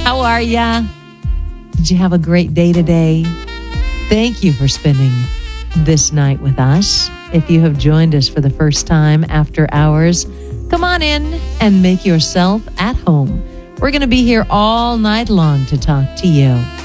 How are ya? Did you have a great day today? Thank you for spending this night with us. If you have joined us for the first time after hours, come on in and make yourself at home. We're going to be here all night long to talk to you.